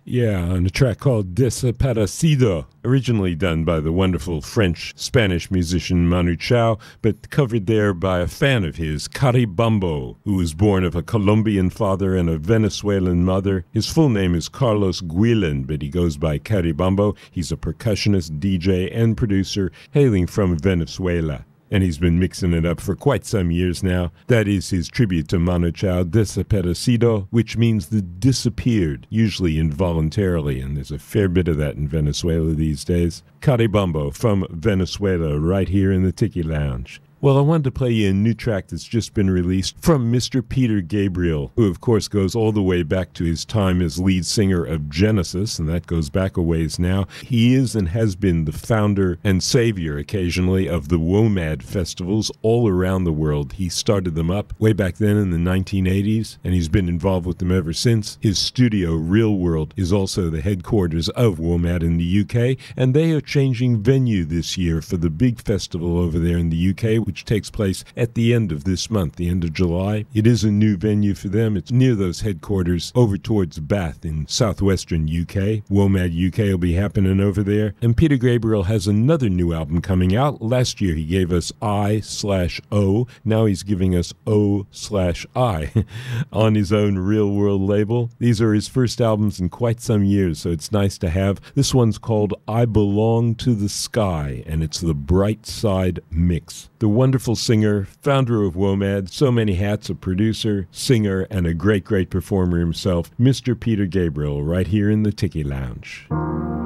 Yeah, on a track called Desaparecido, originally done by the wonderful French-Spanish musician Manu Chao, but covered there by a fan of his, Caribambo, who was born of a Colombian father and a Venezuelan mother. His full name is Carlos Guillen, but he goes by Caribambo. He's a percussionist, DJ, and producer hailing from Venezuela. And he's been mixing it up for quite some years now. That is his tribute to Manu Chao, Desaparecido, which means the disappeared, usually involuntarily, and there's a fair bit of that in Venezuela these days. Caribambo from Venezuela, right here in the Tiki Lounge. Well, I wanted to play you a new track that's just been released from Mr. Peter Gabriel, who of course goes all the way back to his time as lead singer of Genesis, and that goes back a ways now. He is and has been the founder and savior occasionally of the WOMAD festivals all around the world. He started them up way back then in the 1980s, and he's been involved with them ever since. His studio, Real World, is also the headquarters of WOMAD in the UK, and they are changing venue this year for the big festival over there in the UK, which takes place at the end of this month, the end of July. It is a new venue for them. It's near those headquarters over towards Bath in southwestern UK. WOMAD UK will be happening over there. And Peter Gabriel has another new album coming out. Last year he gave us I/O. Now he's giving us O/I on his own Real World label. These are his first albums in quite some years, so it's nice to have. This one's called I Belong to the Sky, and it's the Bright Side Mix. The wonderful singer, founder of WOMAD, so many hats, a producer, singer, and a great, great performer himself, Mr. Peter Gabriel, right here in the Tiki Lounge.